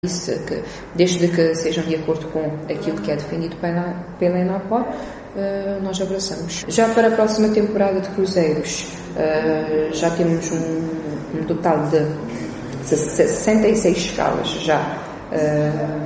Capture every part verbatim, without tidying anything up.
Disse que, desde que sejam de acordo com aquilo que é defendido pela, pela ENAPOR, uh, nós abraçamos. Já para a próxima temporada de cruzeiros, uh, já temos um, um total de sessenta e seis escalas já, uh,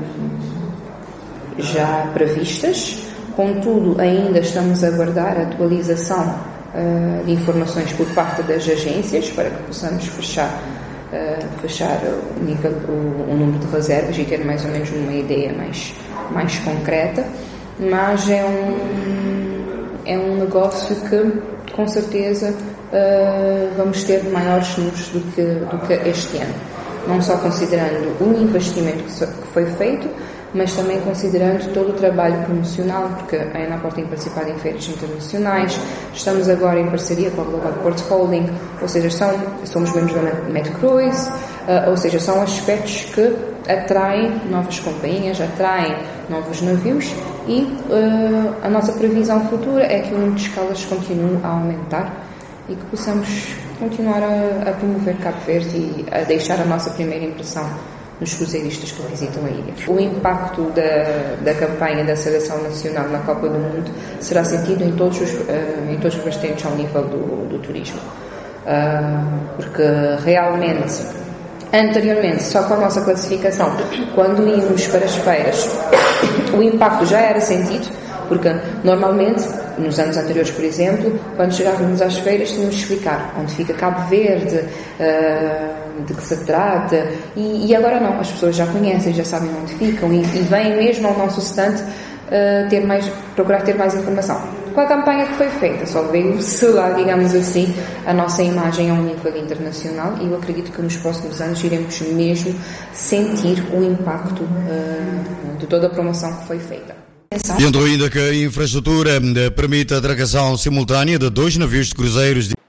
já previstas, contudo ainda estamos a aguardar a atualização uh, de informações por parte das agências para que possamos fechar Uh, fechar o, nível, o, o número de reservas e ter mais ou menos uma ideia mais, mais concreta, mas é um, é um negócio que com certeza uh, vamos ter maiores números do que, do que este ano, não só considerando o investimento que, que foi feito, mas também considerando todo o trabalho promocional, porque a ENAPOR tem participado em feiras internacionais, estamos agora em parceria com a Global Port Holding, ou seja, são, somos membros da MedCruise, uh, ou seja, são aspectos que atraem novas companhias, atraem novos navios e uh, a nossa previsão futura é que o número de escalas continue a aumentar e que possamos continuar a, a promover Cabo Verde e a deixar a nossa primeira impressão nos cruzeiristas que visitam a ilha. O impacto da, da campanha da Seleção Nacional na Copa do Mundo será sentido em todos os, uh, em todos os vertentes ao nível do, do turismo. Uh, porque realmente, anteriormente, só com a nossa classificação, quando íamos para as feiras, o impacto já era sentido, porque normalmente, nos anos anteriores, por exemplo, quando chegávamos às feiras, tínhamos de explicar onde fica Cabo Verde, uh, de que se trata, e, e agora não, as pessoas já conhecem, já sabem onde ficam e, e vêm mesmo ao nosso stand uh, ter mais, procurar ter mais informação. Com a campanha que foi feita, só veio-se lá, digamos assim, a nossa imagem a um nível internacional e eu acredito que nos próximos anos iremos mesmo sentir o impacto uh, de toda a promoção que foi feita. Sendo ainda que a infraestrutura permite a atracação simultânea de dois navios de cruzeiros de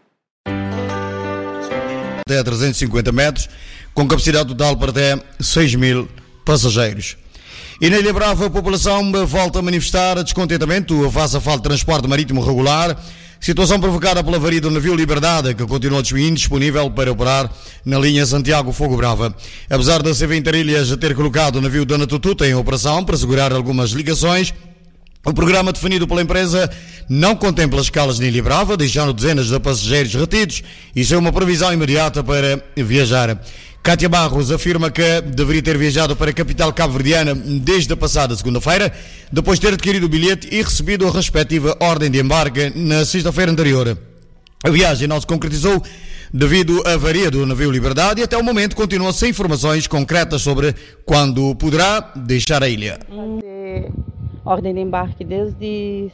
até trezentos e cinquenta metros, com capacidade total para até seis mil passageiros. E na Ilha Brava a população volta a manifestar descontentamento face à falta de transporte marítimo regular, situação provocada pela avaria do navio Liberdade, que continua indisponível para operar na linha Santiago-Fogo Brava. Apesar da C V Interilhas ter colocado o navio Dona Tututa em operação para assegurar algumas ligações, o programa definido pela empresa não contempla escalas na Ilha Brava, deixando dezenas de passageiros retidos e sem uma previsão imediata para viajar. Cátia Barros afirma que deveria ter viajado para a capital cabo-verdiana desde a passada segunda-feira, depois de ter adquirido o bilhete e recebido a respectiva ordem de embarque na sexta-feira anterior. A viagem não se concretizou devido à avaria do navio Liberdade e até o momento continua sem informações concretas sobre quando poderá deixar a ilha. Ordem de embarque desde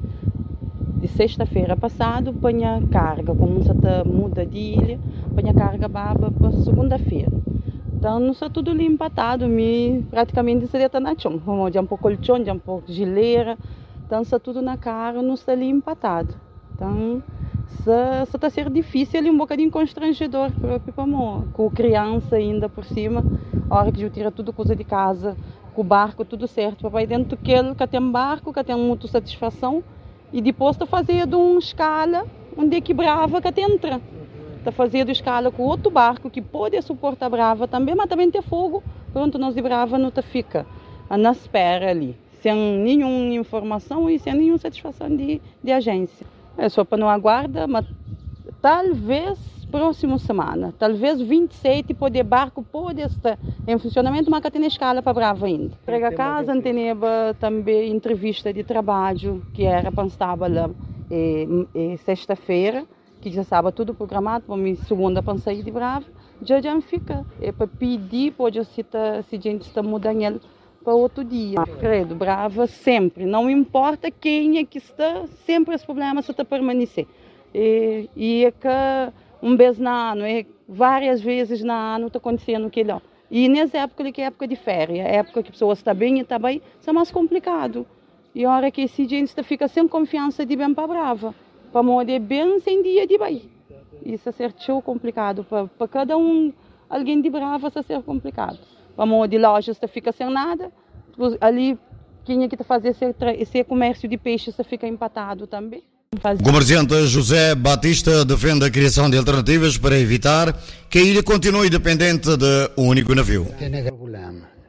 de sexta-feira passado, panha carga, como se muda de ilha, panha carga baba para segunda-feira. Então, não está tudo ali empatado, me praticamente seria tá na chão, como de um pouco colchão, de um pouco geleira, então está tudo na cara, não está ali empatado. Então, isso está ser difícil ali, um bocadinho constrangedor para mim, com criança ainda por cima, a hora que eu tiro tudo coisa de casa, com o barco tudo certo, papai dentro que ele que tem barco, que tem muita satisfação e depois está fazendo uma escala onde é que Brava que entra, está fazendo escala com outro barco que pode suportar Brava também, mas também tem fogo, pronto, nós de Brava não tá fica na espera ali, sem nenhuma informação e sem nenhuma satisfação de, de agência. É só para não aguardar, mas talvez próxima semana, talvez vinte e sete pode barco pode estar em funcionamento, mas que tem escala para Brava ainda. Prega a casa, teneba também entrevista de trabalho que era para estar lá e, e sexta-feira, que já estava tudo programado para mim segunda para sair de Brava, já já fica é para pedir pode se tá, se a gente está mudando ele para outro dia. Credo, Brava sempre, não importa quem é que está, sempre os problemas estão a permanecer. E, e é que um vez no ano, é, várias vezes no ano está acontecendo aquilo. E nessa época, que é época de férias, época que a pessoa está bem e está bem, isso é mais complicado. E a hora que esse gente fica sem confiança de bem para Brava, para morrer bem sem dia de bem. Isso é ser complicado, para, para cada um, alguém de Brava isso é ser complicado. Para morrer de lojas fica sem nada, ali quem é que está fazendo esse, esse comércio de peixe isso fica empatado também. O comerciante José Batista defende a criação de alternativas para evitar que a ilha continue dependente de um único navio. Tem problema.